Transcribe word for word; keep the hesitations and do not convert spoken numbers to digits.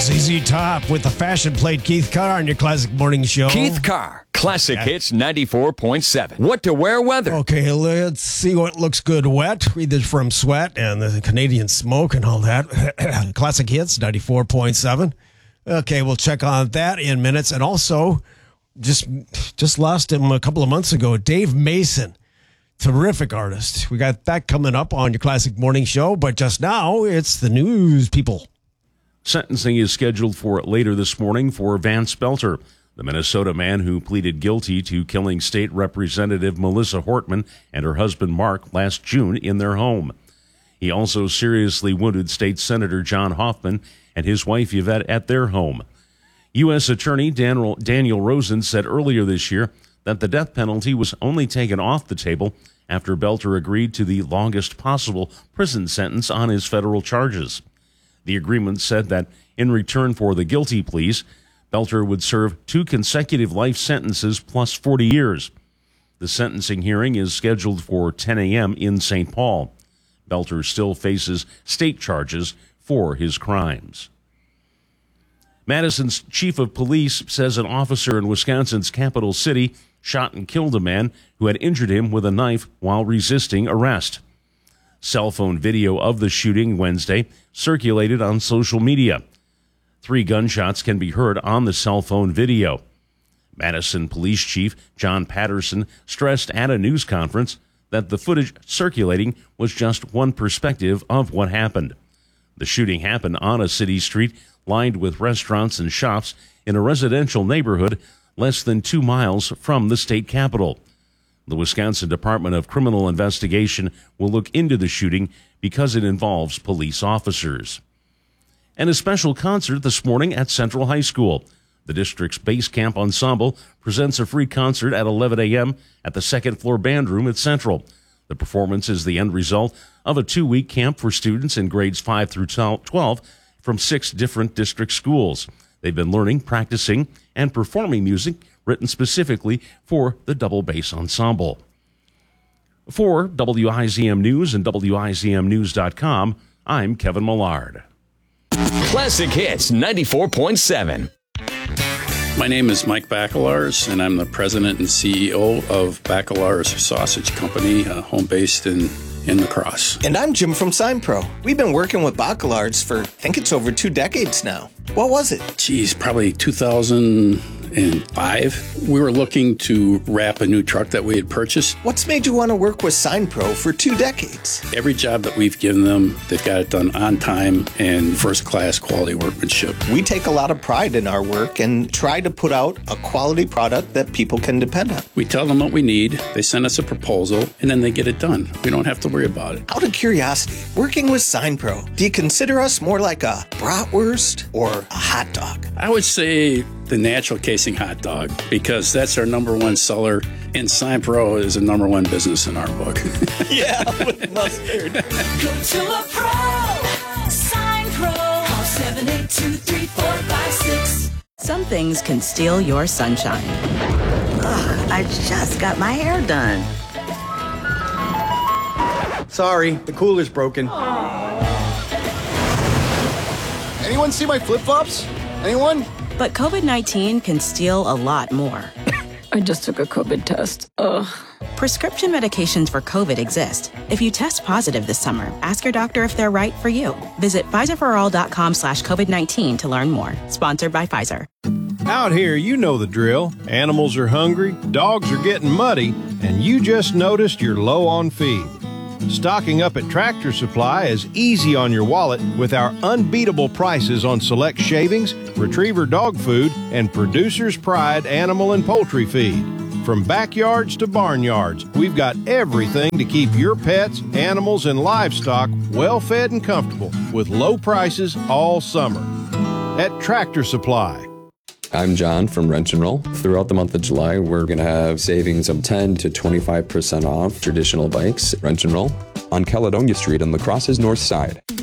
Z Z Top with the fashion plate. Keith Carr on your Classic Morning Show. Keith Carr, Classic yeah. Hits ninety-four point seven. What to wear weather. Okay, let's see what looks good wet. Read this from Sweat and the Canadian Smoke and all that. Classic Hits ninety-four point seven. Okay, we'll check on that in minutes. And also, just just lost him a couple of months ago, Dave Mason. Terrific artist. We got that coming up on your Classic Morning Show. But just now, it's the news, people. Sentencing is scheduled for later this morning for Vance Belter, the Minnesota man who pleaded guilty to killing State Representative Melissa Hortman and her husband Mark last June in their home. He also seriously wounded State Senator John Hoffman and his wife Yvette at their home. U S Attorney Daniel, Daniel Rosen said earlier this year that the death penalty was only taken off the table after Belter agreed to the longest possible prison sentence on his federal charges. The agreement said that in return for the guilty pleas, Belter would serve two consecutive life sentences plus forty years. The sentencing hearing is scheduled for ten a.m. in Saint Paul. Belter still faces state charges for his crimes. Madison's chief of police says an officer in Wisconsin's capital city shot and killed a man who had injured him with a knife while resisting arrest. Cell phone video of the shooting Wednesday circulated on social media. Three gunshots can be heard on the cell phone video. Madison Police Chief John Patterson stressed at a news conference that the footage circulating was just one perspective of what happened. The shooting happened on a city street lined with restaurants and shops in a residential neighborhood less than two miles from the state capitol. The Wisconsin Department of Criminal Investigation will look into the shooting because it involves police officers. And a special concert this morning at Central High School. The district's Bass Camp Ensemble presents a free concert at eleven a.m. at the second floor band room at Central. The performance is the end result of a two-week camp for students in grades five through twelve from six different district schools. They've been learning, practicing, and performing music written specifically for the Double Bass Ensemble. For W I Z M News and W I Z M news dot com, I'm Kevin Millard. Classic Hits ninety-four point seven. My name is Mike Bacelars, and I'm the president and C E O of Bacelars Sausage Company, uh, home-based in, in La Crosse. And I'm Jim from SignPro. We've been working with Bacelars for, I think it's over two decades now. What was it? Geez, probably two thousand five. We were looking to wrap a new truck that we had purchased. What's made you want to work with SignPro for two decades? Every job that we've given them, they've got it done on time and first-class quality workmanship. We take a lot of pride in our work and try to put out a quality product that people can depend on. We tell them what we need, they send us a proposal, and then they get it done. We don't have to worry about it. Out of curiosity, working with SignPro, do you consider us more like a bratwurst or a hot dog? I would say the natural casing hot dog, because that's our number one seller, and SignPro is a number one business in our book. Yeah, with mustard. Go to a pro, SignPro, call seven eight two, three four five six. Some things can steal your sunshine. Ugh, I just got my hair done. Sorry, the cooler's broken. Anyone see my flip-flops? Anyone? But COVID nineteen can steal a lot more. I just took a COVID test. Ugh. Prescription medications for COVID exist. If you test positive this summer, ask your doctor if they're right for you. Visit Pfizer for all dot com slash COVID nineteen to learn more. Sponsored by Pfizer. Out here, you know the drill. Animals are hungry, dogs are getting muddy, and you just noticed you're low on feed. Stocking up at Tractor Supply is easy on your wallet with our unbeatable prices on select shavings, retriever dog food, and Producer's Pride animal and poultry feed. From backyards to barnyards, we've got everything to keep your pets, animals, and livestock well fed and comfortable with low prices all summer. At Tractor Supply. I'm John from Wrench and Roll. Throughout the month of July, we're going to have savings of ten to twenty-five percent off traditional bikes, Wrench and Roll, on Caledonia Street on La Crosse's north side.